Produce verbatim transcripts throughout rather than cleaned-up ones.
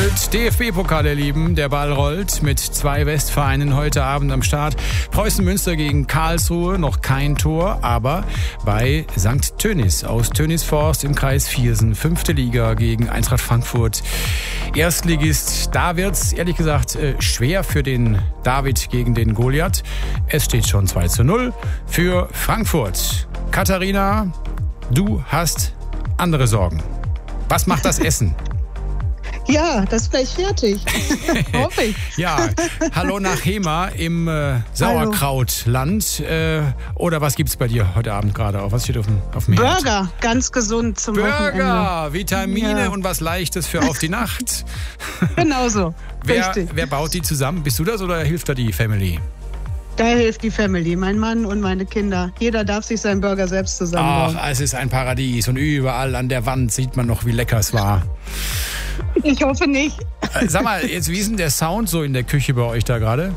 rollt. D F B-Pokal, ihr Lieben. Der Ball rollt mit zwei Westvereinen heute Abend am Start. Preußen Münster gegen Karlsruhe. Noch kein Tor, aber bei Sankt Tönis aus Tönisforst im Kreis Viersen. Fünfte Liga gegen Eintracht Frankfurt. Erstligist. Da wird's ehrlich gesagt schwer für den David gegen den Goliath. Es steht schon zwei zu null für Frankfurt. Katharina, du hast andere Sorgen. Was macht das Essen? Ja, das ist gleich fertig. Hoffe ich. Ja, hallo nach Hema im äh, Sauerkrautland. Äh, oder was gibt's bei dir heute Abend gerade auf? Was steht auf dem, auf dem Herd? Burger, ganz gesund zum Burger, Wochenende. Vitamine Ja. und was Leichtes für auf die Nacht. Genau so, Wer, richtig. wer baut die zusammen? Bist du das oder hilft da die Family? Da hilft die Family, mein Mann und meine Kinder. Jeder darf sich seinen Burger selbst zusammenbauen. Ach, es ist ein Paradies und überall an der Wand sieht man noch, wie lecker es war. Ich hoffe nicht. Äh, Sag mal, jetzt, wie ist denn der Sound so in der Küche bei euch da gerade?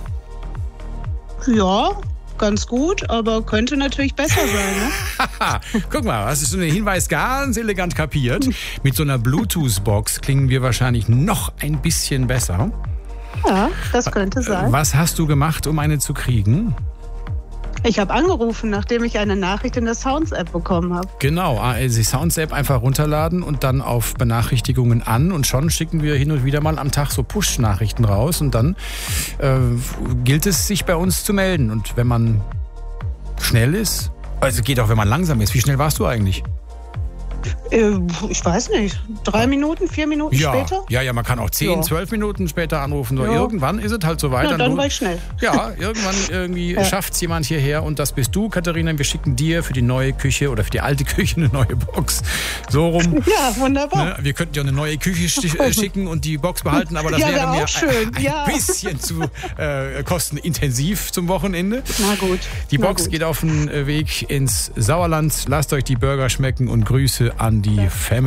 Ja, ganz gut, aber könnte natürlich besser sein. Ne? Haha, guck mal, hast du so einen Hinweis ganz elegant kapiert? Mit so einer Bluetooth-Box klingen wir wahrscheinlich noch ein bisschen besser. Ja, das könnte sein. Was hast du gemacht, um eine zu kriegen? Ich habe angerufen, nachdem ich eine Nachricht in der Sounds-App bekommen habe. Genau, also die Sounds-App einfach runterladen und dann auf Benachrichtigungen an und schon schicken wir hin und wieder mal am Tag so Push-Nachrichten raus und dann äh, gilt es, sich bei uns zu melden. Und wenn man schnell ist, also geht auch, wenn man langsam ist. Wie schnell warst du eigentlich? Äh, ich weiß nicht, drei Minuten, vier Minuten Ja, später? ja, ja, man kann auch zehn, Ja. zwölf Minuten später anrufen. So, Ja. irgendwann ist es halt so weit. Na, dann war ich schnell. Ja, irgendwann irgendwie Ja. schafft es jemand hierher und das bist du, Katharina. Wir schicken dir für die neue Küche oder für die alte Küche eine neue Box. So rum. Ja, wunderbar. Ne? Wir könnten dir eine neue Küche sti- äh, schicken und die Box behalten, aber das Ja, wäre wär mir auch schön, ein, ein ja. bisschen zu äh, kostenintensiv zum Wochenende. Na gut. Die na Box gut. geht auf den Weg ins Sauerland. Lasst euch die Burger schmecken und Grüße an die Family.